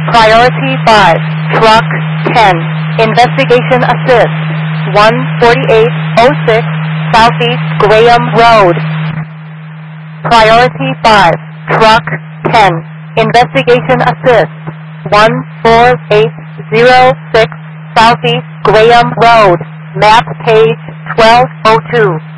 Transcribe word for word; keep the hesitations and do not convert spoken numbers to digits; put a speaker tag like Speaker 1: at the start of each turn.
Speaker 1: Priority five, Truck ten, Investigation Assist, one forty-eight oh six Southeast Graham Road. Priority five, Truck ten, Investigation Assist, one four eight oh six Southeast Graham Road, map page twelve oh two.